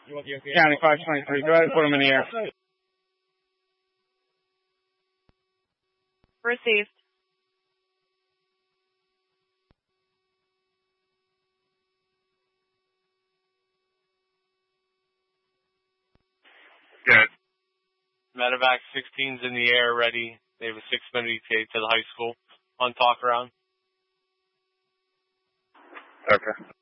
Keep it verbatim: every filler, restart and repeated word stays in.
County five twenty-three, go ahead and put them in the air. Received. Good. Medevac sixteen's in the air, ready. They have a six-minute E T A to the high school on talk around. Okay.